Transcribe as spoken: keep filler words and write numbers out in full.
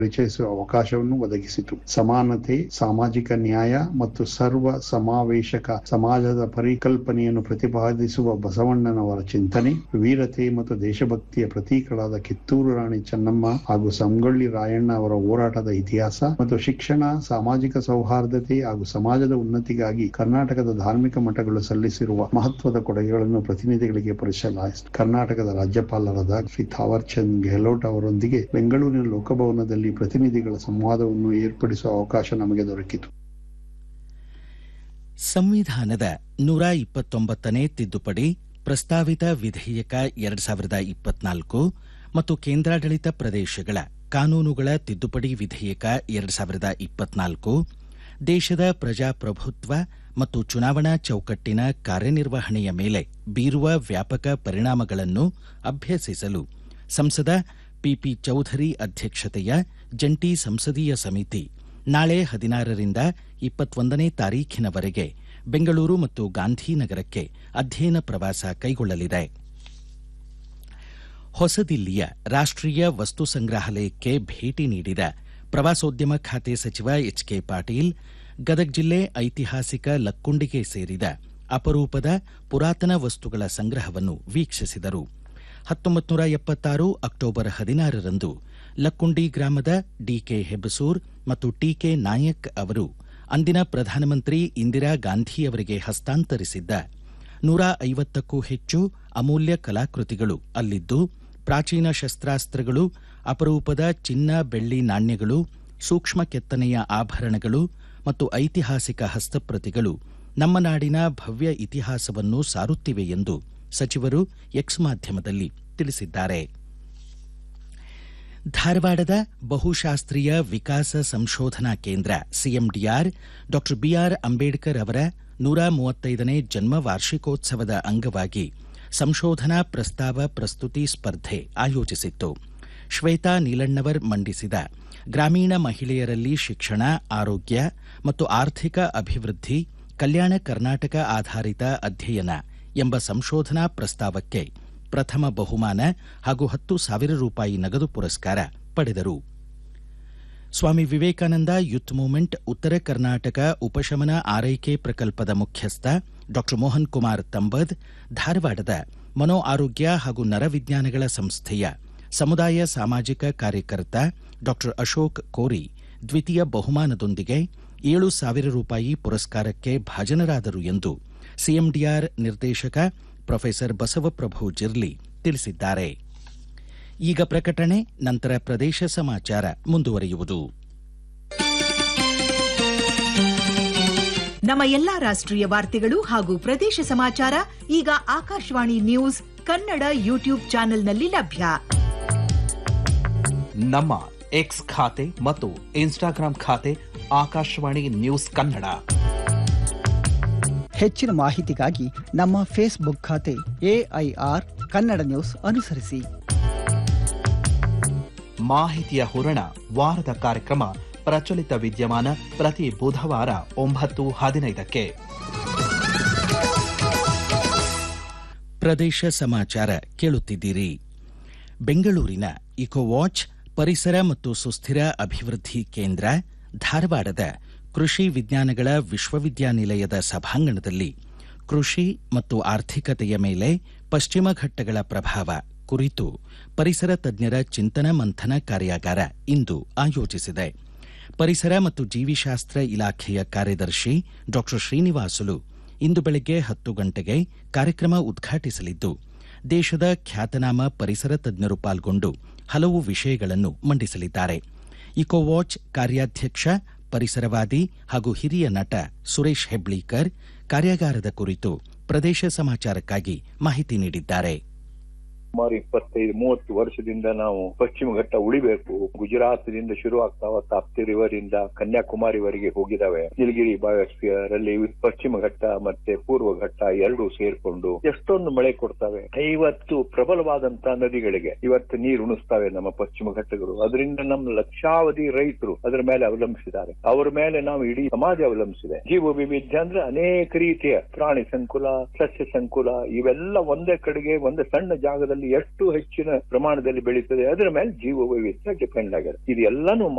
ಪರಿಚಯಿಸುವ ಅವಕಾಶವನ್ನು ಒದಗಿಸಿತು. ಸಮಾನತೆ, ಸಾಮಾಜಿಕ ನ್ಯಾಯ ಮತ್ತು ಸರ್ವ ಸಮಾವೇಶಕ ಸಮಾಜದ ಪರಿಕಲ್ಪನೆಯನ್ನು ಪ್ರತಿಪಾದಿಸುವ ಬಸವಣ್ಣನವರ ಚಿಂತನೆ, ವೀರತೆ ಮತ್ತು ದೇಶಭಕ್ತಿಯ ಪ್ರತೀಕಗಳಾದ ಕಿತ್ತೂರು ರಾಣಿ ಚೆನ್ನಮ್ಮ ಹಾಗೂ ಸಂಗೊಳ್ಳಿ ರಾಯಣ್ಣ ಅವರ ಹೋರಾಟದ ಇತಿಹಾಸ ಮತ್ತು ಶಿಕ್ಷಣ, ಸಾಮಾಜಿಕ ಸೌಹಾರ್ದತೆ ಹಾಗೂ ಸಮಾಜದ ಉನ್ನತಿಗಾಗಿ ಕರ್ನಾಟಕದ ಧಾರ್ಮಿಕ ಮಠಗಳು ಸಲ್ಲಿಸಿರುವ ಮಹತ್ವದ ಕೊಡುಗೆಗಳನ್ನು ಪ್ರತಿನಿಧಿಗಳಿಗೆ ಪರಿಚಯಿಸಲಾಯಿತು. ಕರ್ನಾಟಕದ ರಾಜ್ಯಪಾಲರಾದ ಶ್ರೀ ಥಾವರ್ ಚಂದ್ ಗೆಹ್ಲೋಟ್ ಅವರೊಂದಿಗೆ ಬೆಂಗಳೂರಿನ ಲೋಕಭವನದಲ್ಲಿ ಪ್ರತಿನಿಧಿಗಳ ಸಂವಾದವನ್ನು ಏರ್ಪಡಿಸುವ ಅವಕಾಶ ನಮಗೆ ದೊರಕಿತು. ಸಂವಿಧಾನದ ನೂರ ಇಪ್ಪತ್ತೊಂಬತ್ತನೇ ತಿದ್ದುಪಡಿ ಪ್ರಸ್ತಾವಿತ ವಿಧೇಯಕ ಎರಡ್ ಸಾವಿರದ ಇಪ್ಪತ್ನಾಲ್ಕು ಮತ್ತು ಕೇಂದ್ರಾಡಳಿತ ಪ್ರದೇಶಗಳ ಕಾನೂನುಗಳ ತಿದ್ದುಪಡಿ ವಿಧೇಯಕ ಎರಡ್ ಸಾವಿರದ ಇಪ್ಪತ್ನಾಲ್ಕು ದೇಶದ ಪ್ರಜಾಪ್ರಭುತ್ವ ಮತ್ತು ಚುನಾವಣಾ ಚೌಕಟ್ಟಿನ ಕಾರ್ಯನಿರ್ವಹಣೆಯ ಮೇಲೆ ಬೀರುವ ವ್ಯಾಪಕ ಪರಿಣಾಮಗಳನ್ನು ಅಭ್ಯಸಿಸಲು ಸಂಸದ ಪಿಪಿ ಚೌಧರಿ ಅಧ್ಯಕ್ಷತೆಯ ಜಂಟಿ ಸಂಸದೀಯ ಸಮಿತಿ ನಾಳೆ ಹದಿನಾರರಿಂದ ಇಪ್ಪತ್ತೊಂದನೇ ತಾರೀಖಿನವರೆಗೆ ಬೆಂಗಳೂರು ಮತ್ತು ಗಾಂಧಿನಗರಕ್ಕೆ ಅಧ್ಯಯನ ಪ್ರವಾಸ ಕೈಗೊಳ್ಳಲಿದೆ. ಹೊಸದಿಲ್ಲಿಯ ರಾಷ್ಟ್ರೀಯ ವಸ್ತು ಸಂಗ್ರಹಾಲಯಕ್ಕೆ ಭೇಟಿ ನೀಡಿದ ಪ್ರವಾಸೋದ್ಯಮ ಖಾತೆ ಸಚಿವ ಎಚ್ ಕೆ ಪಾಟೀಲ್ ಗದಗ ಜಿಲ್ಲೆ ಐತಿಹಾಸಿಕ ಲಕ್ಕುಂಡಿಗೆ ಸೇರಿದ ಅಪರೂಪದ ಪುರಾತನ ವಸ್ತುಗಳ ಸಂಗ್ರಹವನ್ನು ವೀಕ್ಷಿಸಿದರು. ಹತ್ತೊಂಬತ್ತು ನೂರ ಎಪ್ಪತ್ತಾರು ಅಕ್ಟೋಬರ್ ಹದಿನಾರರಂದು ಲಕ್ಕುಂಡಿ ಗ್ರಾಮದ ಡಿಕೆ ಹೆಬಸೂರ್ ಮತ್ತು ಟಿಕೆ ನಾಯಕ್ ಅವರು ಅಂದಿನ ಪ್ರಧಾನಮಂತ್ರಿ ಇಂದಿರಾ ಗಾಂಧಿಯವರಿಗೆ ಹಸ್ತಾಂತರಿಸಿದ್ದ ನೂರ ಐವತ್ತಕ್ಕೂ ಹೆಚ್ಚು ಅಮೂಲ್ಯ ಕಲಾಕೃತಿಗಳು ಅಲ್ಲಿದ್ದು, ಪ್ರಾಚೀನ ಶಸ್ತ್ರಾಸ್ತ್ರಗಳು, ಅಪರೂಪದ ಚಿನ್ನ ಬೆಳ್ಳಿ ನಾಣ್ಯಗಳು, ಸೂಕ್ಷ್ಮ ಕೆತ್ತನೆಯ ಆಭರಣಗಳು ಮತ್ತು ಐತಿಹಾಸಿಕ ಹಸ್ತಪ್ರತಿಗಳು ನಮ್ಮ ನಾಡಿನ ಭವ್ಯ ಇತಿಹಾಸವನ್ನು ಸಾರುತ್ತಿವೆ ಎಂದು ಸಚಿವರು ಎಕ್ಸ್ ಮಾಧ್ಯಮದಲ್ಲಿ ತಿಳಿಸಿದ್ದಾರೆ. ಧಾರವಾಡದ ಬಹುಶಾಸ್ತ್ರೀಯ ವಿಕಾಸ ಸಂಶೋಧನಾ ಕೇಂದ್ರ ಸಿಎಂಡಿಆರ್ ಡಾಕ್ಟರ್ ಬಿಆರ್ ಅಂಬೇಡ್ಕರ್ ಅವರ ನೂರ ಮೂವತ್ತೈದನೇ ಜನ್ಮ ವಾರ್ಷಿಕೋತ್ಸವದ ಅಂಗವಾಗಿ ಸಂಶೋಧನಾ ಪ್ರಸ್ತಾವ ಪ್ರಸ್ತುತಿ ಸ್ಪರ್ಧೆ ಆಯೋಜಿಸಿತ್ತು. ಶ್ವೇತಾ ನೀಲಣ್ಣವರ್ ಮಂಡಿಸಿದ ಗ್ರಾಮೀಣ ಮಹಿಳೆಯರಲ್ಲಿ ಶಿಕ್ಷಣ, ಆರೋಗ್ಯ ಮತ್ತು ಆರ್ಥಿಕ ಅಭಿವೃದ್ಧಿ, ಕಲ್ಯಾಣ ಕರ್ನಾಟಕ ಆಧಾರಿತ ಅಧ್ಯಯನ ಎಂಬ ಸಂಶೋಧನಾ ಪ್ರಸ್ತಾವಕ್ಕೆ ಪ್ರಥಮ ಬಹುಮಾನ ಹಾಗೂ ಹತ್ತು ಸಾವಿರ ರೂಪಾಯಿ ನಗದು ಪುರಸ್ಕಾರ ಪಡೆದರು. ಸ್ವಾಮಿ ವಿವೇಕಾನಂದ ಯೂತ್ ಮೂವ್ಮೆಂಟ್ ಉತ್ತರ ಕರ್ನಾಟಕ ಉಪಶಮನ ಆರೈಕೆ ಪ್ರಕಲ್ಪದ ಮುಖ್ಯಸ್ಥ ಡಾಕ್ಟರ್ ಮೋಹನ್ ಕುಮಾರ್ ತಂಬದ್ ಧಾರವಾಡದ ಮನೋ ಆರೋಗ್ಯ ಹಾಗೂ ನರವಿಜ್ಞಾನಗಳ ಸಂಸ್ಥೆಯ ಸಮುದಾಯ ಸಾಮಾಜಿಕ ಕಾರ್ಯಕರ್ತ ಡಾಕ್ಟರ್ ಅಶೋಕ್ ಕೋರಿ ದ್ವಿತೀಯ ಬಹುಮಾನದೊಂದಿಗೆ ಏಳು ಸಾವಿರ ರೂಪಾಯಿ ಪುರಸ್ಕಾರಕ್ಕೆ ಭಾಜನರಾದರು ಎಂದು ಸಿಎಂಡಿಆರ್ ನಿರ್ದೇಶಕ ಪ್ರೊಫೆಸರ್ ಬಸವಪ್ರಭು ಜಿರ್ಲಿ ತಿಳಿಸಿದ್ದಾರೆ. ಈಗ ಪ್ರಕಟಣೆ, ನಂತರ ಪ್ರದೇಶ ಸಮಾಚಾರ ಮುಂದುವರಿಯುವುದು. ನಮ್ಮ ಎಲ್ಲಾ ರಾಷ್ಟ್ರೀಯ ವಾರ್ತೆಗಳು ಹಾಗೂ ಪ್ರದೇಶ ಸಮಾಚಾರ ಈಗ ಆಕಾಶವಾಣಿ ನ್ಯೂಸ್ ಕನ್ನಡ ಯೂಟ್ಯೂಬ್ ಚಾನೆಲ್ನಲ್ಲಿ ಲಭ್ಯ. ನಮ್ಮ ಎಕ್ಸ್ ಖಾತೆ ಮತ್ತು ಇನ್ಸ್ಟಾಗ್ರಾಂ ಖಾತೆ ಆಕಾಶವಾಣಿ ನ್ಯೂಸ್ ಕನ್ನಡ. ಹೆಚ್ಚಿನ ಮಾಹಿತಿಗಾಗಿ ನಮ್ಮ ಫೇಸ್ಬುಕ್ ಖಾತೆ ಎಐಆರ್ ಕನ್ನಡ ನ್ಯೂಸ್ ಅನುಸರಿಸಿ. ಮಾಹಿತಿಯ ಹೂರಣ ವಾರದ ಕಾರ್ಯಕ್ರಮ ಪ್ರಚಲಿತ ವಿದ್ಯಮಾನ ಪ್ರತಿ ಬುಧವಾರ ಒಂಬತ್ತು ಹದಿನೈದಕ್ಕೆ. ಪ್ರದೇಶ ಸಮಾಚಾರ ಕೇಳುತ್ತಿದ್ದೀರಿ. ಬೆಂಗಳೂರಿನ ಇಕೋವಾಚ್ ಪರಿಸರ ಮತ್ತು ಸುಸ್ಥಿರ ಅಭಿವೃದ್ಧಿ ಕೇಂದ್ರ ಧಾರವಾಡದ ಕೃಷಿ ವಿಜ್ಞಾನಗಳ ವಿಶ್ವವಿದ್ಯಾನಿಲಯದ ಸಭಾಂಗಣದಲ್ಲಿ ಕೃಷಿ ಮತ್ತು ಆರ್ಥಿಕತೆಯ ಮೇಲೆ ಪಶ್ಚಿಮ ಘಟ್ಟಗಳ ಪ್ರಭಾವ ಕುರಿತು ಪರಿಸರ ತಜ್ಞರ ಚಿಂತನ ಮಂಥನ ಕಾರ್ಯಾಗಾರ ಇಂದು ಆಯೋಜಿಸಿದೆ. ಪರಿಸರ ಮತ್ತು ಜೀವಿಶಾಸ್ತ್ರ ಇಲಾಖೆಯ ಕಾರ್ಯದರ್ಶಿ ಡಾಕ್ಟರ್ ಶ್ರೀನಿವಾಸುಲು ಇಂದು ಬೆಳಗ್ಗೆ ಹತ್ತು ಗಂಟೆಗೆ ಕಾರ್ಯಕ್ರಮ ಉದ್ಘಾಟಿಸಲಿದ್ದು, ದೇಶದ ಖ್ಯಾತನಾಮ ಪರಿಸರ ತಜ್ಞರು ಪಾಲ್ಗೊಂಡು ಹಲವು ವಿಷಯಗಳನ್ನು ಮಂಡಿಸಲಿದ್ದಾರೆ. ಇಕೋವಾಚ್ ಕಾರ್ಯಾಧ್ಯಕ್ಷ ಪರಿಸರವಾದಿ ಹಾಗೂ ಹಿರಿಯ ನಟ ಸುರೇಶ್ ಹೆಬ್ಳೀಕರ್ ಕಾರ್ಯಾಗಾರದ ಕುರಿತು ಪ್ರದೇಶ ಸಮಾಚಾರಕ್ಕಾಗಿ ಮಾಹಿತಿ ನೀಡಿದ್ದಾರೆ. ಸುಮಾರು ಇಪ್ಪತ್ತೈದು ಮೂವತ್ತು ವರ್ಷದಿಂದ ನಾವು ಪಶ್ಚಿಮ ಘಟ್ಟ ಉಳಿಬೇಕು. ಗುಜರಾತ್ದಿಂದ ಶುರು ಆಗ್ತಾವ ತಾಪ್ತಿ ರಿವರ್ ಇಂದ ಕನ್ಯಾಕುಮಾರಿವರೆಗೆ ಹೋಗಿದಾವೆ. ನೀಲಗಿರಿ ಬಯೋಸ್ಫಿಯರ್ ಅಲ್ಲಿ ಪಶ್ಚಿಮ ಘಟ್ಟ ಮತ್ತೆ ಪೂರ್ವ ಘಟ್ಟ ಎರಡು ಸೇರ್ಕೊಂಡು ಎಷ್ಟೊಂದು ಮಳೆ ಕೊಡ್ತವೆ. ಐವತ್ತು ಪ್ರಬಲವಾದಂತಹ ನದಿಗಳಿಗೆ ಇವತ್ತು ನೀರು ಉಣಿಸ್ತಾವೆ ನಮ್ಮ ಪಶ್ಚಿಮ ಘಟ್ಟಗಳು. ಅದರಿಂದ ನಮ್ಮ ಲಕ್ಷಾವಧಿ ರೈತರು ಅದರ ಮೇಲೆ ಅವಲಂಬಿಸಿದ್ದಾರೆ. ಅವರ ಮೇಲೆ ನಾವು ಇಡೀ ಸಮಾಜ ಅವಲಂಬಿಸಿದೆ. ಜೀವ ವೈವಿಧ್ಯ ಅಂದ್ರೆ ಅನೇಕ ರೀತಿಯ ಪ್ರಾಣಿ ಸಂಕುಲ, ಸಸ್ಯ ಸಂಕುಲ ಇವೆಲ್ಲ ಒಂದೇ ಕಡೆಗೆ ಒಂದೇ ಸಣ್ಣ ಜಾಗದಲ್ಲಿ ಪ್ರದೇಶದಲ್ಲಿ ಎಷ್ಟು ಹೆಚ್ಚಿನ ಪ್ರಮಾಣದಲ್ಲಿ ಬೆಳೀತದೆ ಅದರ ಮೇಲೆ ಜೀವ ವೈವಿಧ್ಯ ಡಿಪೆಂಡ್ ಆಗಿದೆ. ಇದೆಲ್ಲಾನು